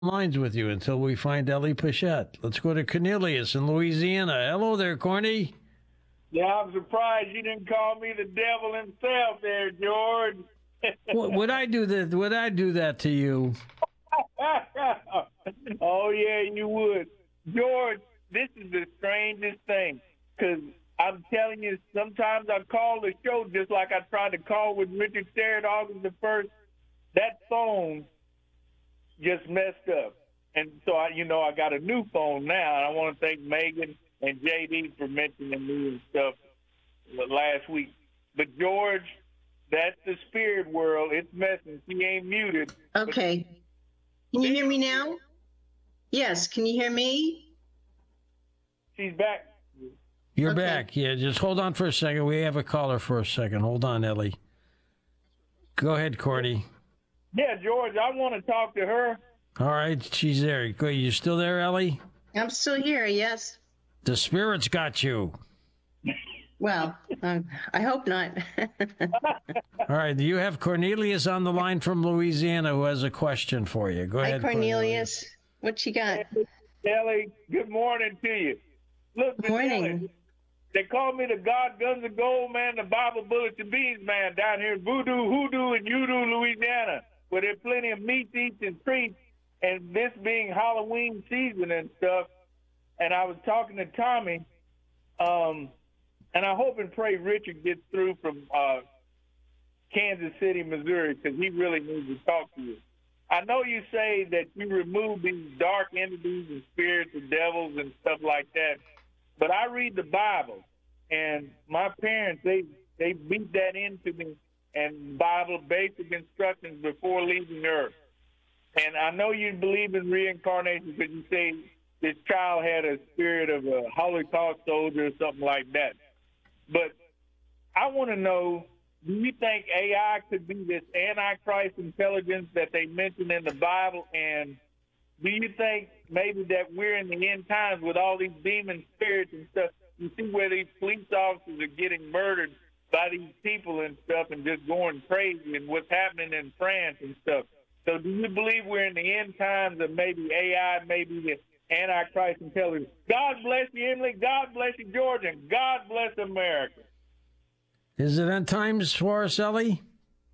lines with you until we find Ellie Pichette. Let's go to Cornelius in Louisiana. Hello there, Corny. Yeah, I'm surprised you didn't call me the devil himself there, George. Would I do that? Would I do that to you? Oh, yeah, you would. George, this is the strangest thing, because I'm telling you, sometimes I call the show just like I tried to call with Richard Sterrett August the 1st. That phone just messed up. And so, I got a new phone now, and I want to thank Megan and JD for mentioning me and stuff last week. But, George, that's the spirit world. It's messing. She ain't muted. Okay. Can you hear me now? Yes. Can you hear me? She's back. You're Okay. back. Yeah, just hold on for a second. We have a caller for a second. Hold on, Ellie. Go ahead, Corny. Yeah, George, I want to talk to her. All right, she's there. Good. You still there, Ellie? I'm still here. Yes. The spirit's got you. Well, I hope not. All right. You have Cornelius on the line from Louisiana who has a question for you. Go Hi, ahead, Cornelius. What you got? Ellie, good morning to you. Look, Good morning. Ellie, they call me the God Guns of Gold man, the Bible Bullets and Beans man down here in Voodoo, Hoodoo, and Udo, Louisiana, where there's plenty of meats, eats, and treats, and this being Halloween season and stuff. And I was talking to Tommy, and I hope and pray Richard gets through from Kansas City, Missouri, because he really needs to talk to you. I know you say that you remove these dark entities and spirits and devils and stuff like that, but I read the Bible, and my parents, they beat that into me, and Bible basic instructions before leaving Earth. And I know you believe in reincarnation because you say this child had a spirit of a Holocaust soldier or something like that. But I want to know, do you think AI could be this Antichrist intelligence that they mention in the Bible? And do you think maybe that we're in the end times with all these demon spirits and stuff? You see where these police officers are getting murdered by these people and stuff and just going crazy, and what's happening in France and stuff. So do you believe we're in the end times of maybe AI, maybe the Antichrist intelligence? God bless you, Emily. God bless you, George. And God bless America. Is it end times for us, Ellie?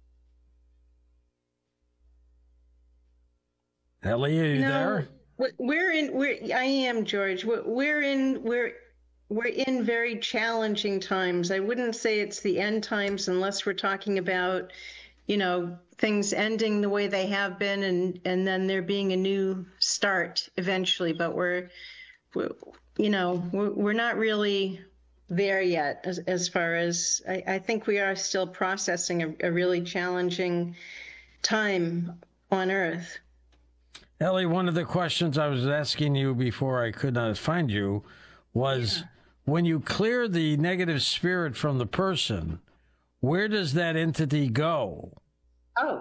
Ellie, are you there? I am, George. We're in very challenging times. I wouldn't say it's the end times unless we're talking about, things ending the way they have been and then there being a new start eventually. But we're not really there yet as far as I think we are still processing a really challenging time on Earth. Ellie, one of the questions I was asking you before I could not find you was, when you clear the negative spirit from the person, where does that entity go? Oh,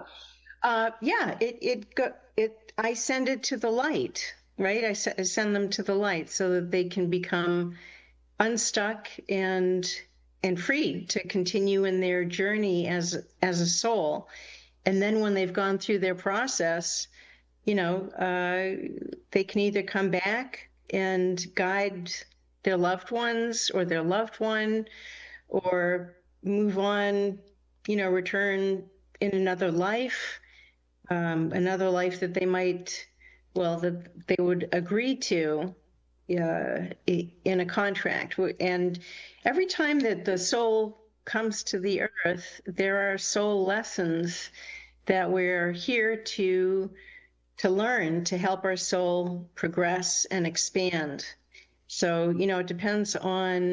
I send it to the light, right? I send them to the light so that they can become unstuck and free to continue in their journey as a soul. And then when they've gone through their process, they can either come back and guide their loved ones or their loved one, or move on, return in another life that they that they would agree to in a contract. And every time that the soul comes to the earth, there are soul lessons that we're here to learn to help our soul progress and expand. So, it depends on